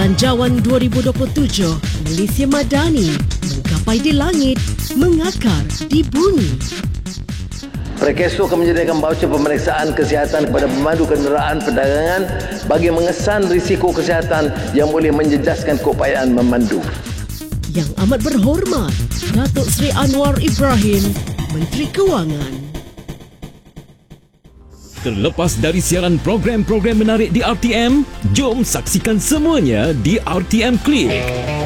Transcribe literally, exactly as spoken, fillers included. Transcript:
Belanjawan dua ribu dua puluh tujuh, Malaysia Madani, menggapai di langit, mengakar di bumi. Prekeso akan menyediakan baucer pemeriksaan kesihatan kepada pemandu kenderaan perdagangan bagi mengesan risiko kesihatan yang boleh menjejaskan keupayaan memandu. Yang amat berhormat, Datuk Seri Anwar Ibrahim, Menteri Kewangan. Terlepas dari siaran program-program menarik di R T M, jom saksikan semuanya di R T M Click.